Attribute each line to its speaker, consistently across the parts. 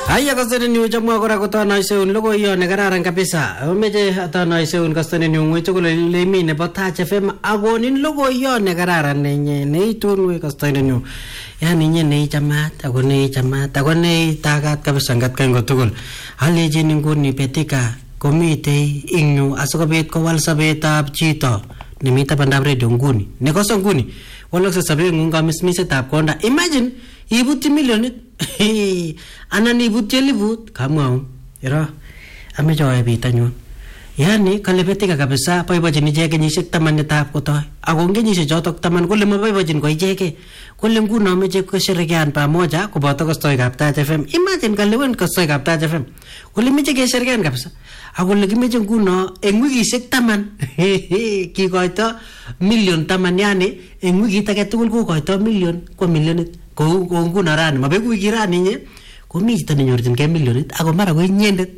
Speaker 1: Haya kastani ni uchamua kora kutana iseun logo iyo negararan kabisa. Omeje atana iseun kastani ni ungwe chukula limi ne Touch FM agonin logo iyo negararan nenye neitunwe kastani ni. Yani nye nei chamat agone tagat kabisa ngat kengo tugul. Haleje ninguni petika komite inyu asokobet kowal sobetab chito nimita bandab radio nguni. Nekoso nguni walokse sabe ngunga mismisetab konda. Imagine ibuti milionit anan ibuti elibut kamwaun ira amechoe bitanyun yani kalebetika kabisa boibochin ichek kenyisiek 10 kotoi ako kenyisiek chotok 10 kole maboibochin ko icheke kole nguno meche kusherekean pamoja koboto kostoikab Touch FM. Imagine kalewen kostoikab Touch FM kole meche kesherekean kabisa ako kole kimeche nguno eng wikisiek 10 kikoito million 10 yani eng wikit age tugul kokoito million ko millionit ko nguno rani mabeku wiki rani nye komi chito nenyorchingei millionit ako mara ko inyendet.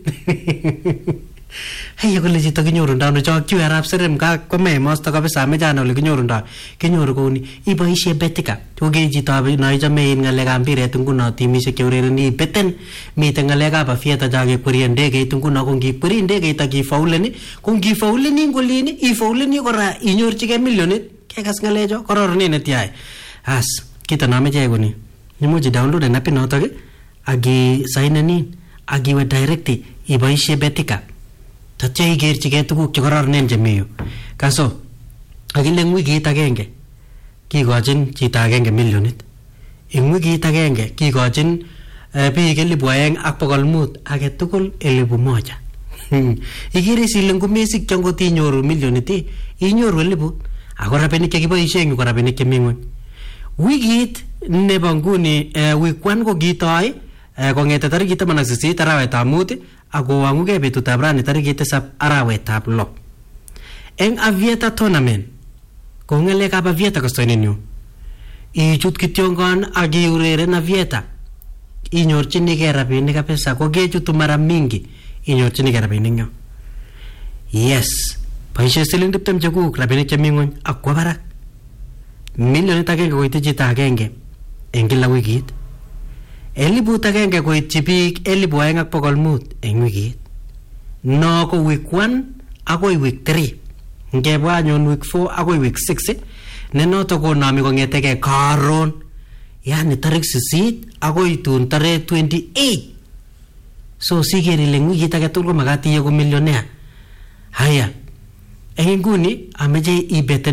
Speaker 1: Hey kole chito kinyorundo ano chok kiwe arap serem ka kome mosto kabisa amejana ole kinyorundo kinyoru kouni iboisie betika toge chito noichome ngalekab mpiret nguno timisiek cheurereni beten miten ngalekab afieta jage kwerie ndegeit nguno ko ngikweri ndegeit akifauleni ko ngifauleni ngolini ifauleni kora inyorchigei millionit kekas ngalecho kororonen netiai as kita nameche koni nimuji download en app notok agi signenin agiwe direct iboisie betika tatya igerchigei tuguk chekororonen chemiyu kaso akile wikit agenge kikochin chito agenge millionit eng wikit agenge kikochin biik 2,500 age tugul 1,000 igere sile ngumesikcho ngot inyoru millionit inyoru 1,000 ako rabinik chekiboisie eng ko rabinik chemi ngwony wikit nebo nguni week 1 ko kitoi kongete tarikit 18 arawetab 5 ako wangugei betutab rani tarikit 7 arawetab 6 eng aviator tournament ko ngalekab aviator kostoinenyu ichut kityongon ak iureren aviator inyorchinigei rabinik kabisa ko kechutu mara mingi inyorchinigei rabinik nyo yes boisie siling 20 chekuk rabinik chemi ngwony ak kwa barak millionit agenge koityi chito agenge eng kila wikit 1,000 koityi biik 2,500 eng wikit no ko week 1 akoi week 3 ngebwa anyun week 4 akoi week 6 ne noto konami kongetegei karon yani tarik 8 akoi tun tarik 28 so sigeri le wikit age tugul ko magat iye ko millionaire haya eng nguni ameche ibeten